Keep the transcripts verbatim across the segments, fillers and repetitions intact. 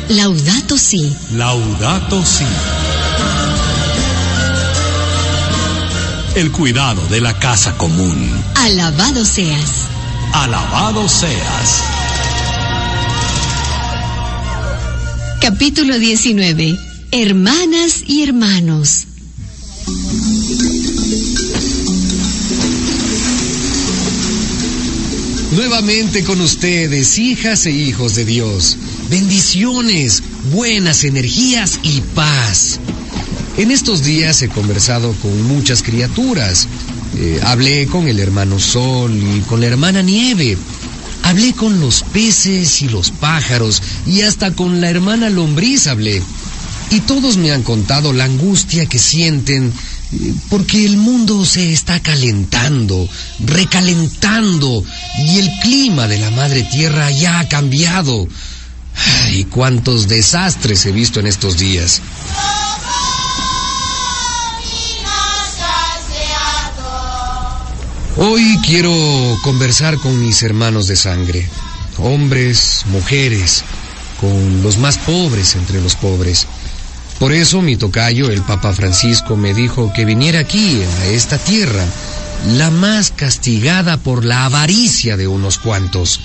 Laudato Si. Laudato Si. El cuidado de la casa común. Alabado seas. Alabado seas. Capítulo diecinueve. Hermanas y hermanos. Nuevamente con ustedes, hijas e hijos de Dios. Bendiciones, buenas energías y paz. En estos días he conversado con muchas criaturas. Eh, hablé con el hermano Sol y con la hermana Nieve. Hablé con los peces y los pájaros y hasta con la hermana Lombriz hablé. Y todos me han contado la angustia que sienten eh, porque el mundo se está calentando, recalentando y el clima de la madre tierra ya ha cambiado. Ay, cuántos desastres he visto en estos días. Hoy quiero conversar con mis hermanos de sangre, hombres, mujeres, con los más pobres entre los pobres. Por eso mi tocayo, el Papa Francisco, me dijo que viniera aquí, a esta tierra, la más castigada por la avaricia de unos cuantos.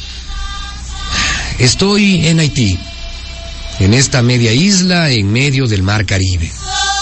Estoy en Haití, en esta media isla en medio del mar Caribe.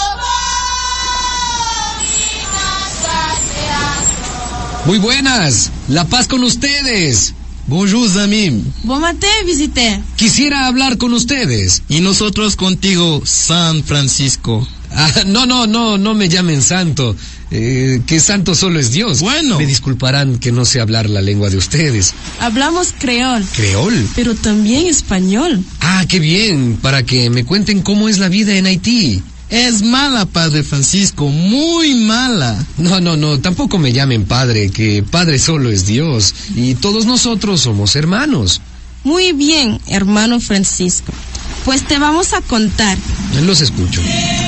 Muy buenas, la paz con ustedes. Bonjour, amis. Bon matin, visité. Quisiera hablar con ustedes. Y nosotros contigo, San Francisco. Ah, no, no, no, no me llamen santo. Eh, que santo solo es Dios. Bueno. Me disculparán que no sé hablar la lengua de ustedes. Hablamos creol. ¿Creol? Pero también español. Ah, qué bien, para que me cuenten cómo es la vida en Haití. Es mala, Padre Francisco, muy mala. No, no, no, tampoco me llamen padre, que padre solo es Dios, y todos nosotros somos hermanos. Muy bien, hermano Francisco. Pues te vamos a contar. Los escucho.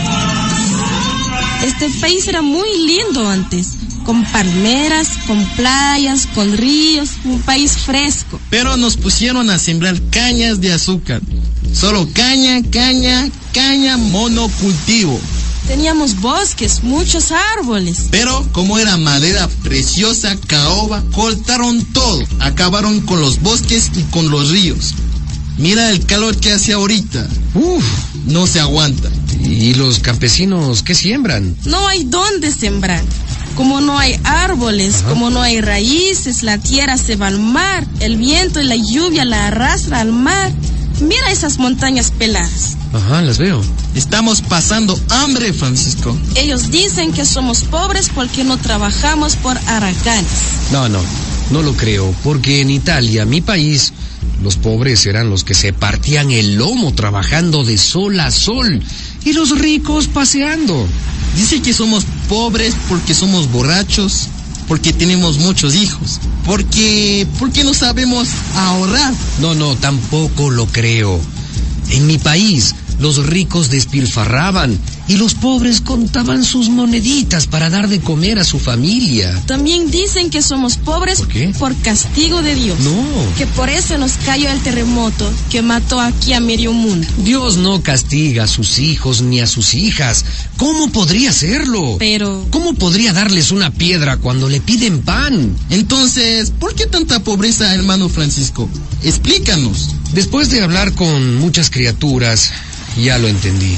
Este país era muy lindo antes, con palmeras, con playas, con ríos, un país fresco. Pero nos pusieron a sembrar cañas de azúcar. Solo caña, caña, caña, monocultivo. Teníamos bosques, muchos árboles. Pero como era madera preciosa, caoba, cortaron todo. Acabaron con los bosques y con los ríos. Mira el calor que hace ahorita. Uf, no se aguanta. ¿Y los campesinos qué siembran? No hay dónde sembrar. Como no hay árboles, Ajá. como no hay raíces, la tierra se va al mar. El viento y la lluvia la arrastra al mar. Mira esas montañas peladas. Ajá, las veo. Estamos pasando hambre, Francisco. Ellos dicen que somos pobres porque no trabajamos por haraganes. No, no, no lo creo, porque en Italia, mi país, los pobres eran los que se partían el lomo trabajando de sol a sol y los ricos paseando. Dice que somos pobres porque somos borrachos, porque tenemos muchos hijos, porque, porque no sabemos ahorrar. No, no, tampoco lo creo. En mi país, los ricos despilfarraban y los pobres contaban sus moneditas para dar de comer a su familia. También dicen que somos pobres ¿Por qué? por castigo de Dios. No. Que por eso nos cayó el terremoto que mató aquí a medio mundo. Dios no castiga a sus hijos ni a sus hijas. ¿Cómo podría hacerlo? Pero... ¿Cómo podría darles una piedra cuando le piden pan? Entonces, ¿por qué tanta pobreza, hermano Francisco? Explícanos. Después de hablar con muchas criaturas, ya lo entendí.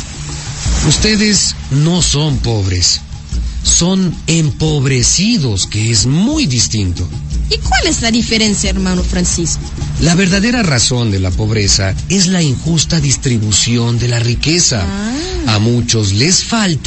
Ustedes no son pobres, son empobrecidos, que es muy distinto. ¿Y cuál es la diferencia, hermano Francisco? La verdadera razón de la pobreza es la injusta distribución de la riqueza. Ah. A muchos les falta